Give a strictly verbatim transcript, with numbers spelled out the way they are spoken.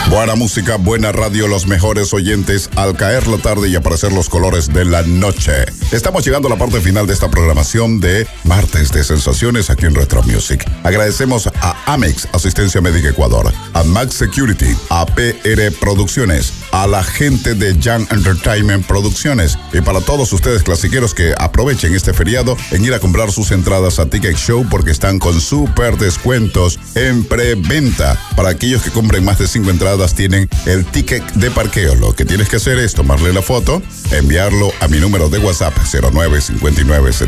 Buena música, buena radio, los mejores oyentes al caer la tarde y aparecer los colores de la noche. Estamos llegando a la parte final de esta programación de Martes de Sensaciones aquí en Retro Music. Agradecemos a Amex, Asistencia Médica Ecuador, a Max Security, a P R Producciones, a la gente de Young Entertainment Producciones y para todos ustedes clasiqueros que aprovechen este feriado en ir a comprar sus entradas a Ticket Show porque están con súper descuentos en preventa. Para aquellos que compren más de cinco entradas tienen el ticket de parqueo. Lo que tienes que hacer es tomarle la foto, enviarlo a mi número de WhatsApp cero nueve cinco nueve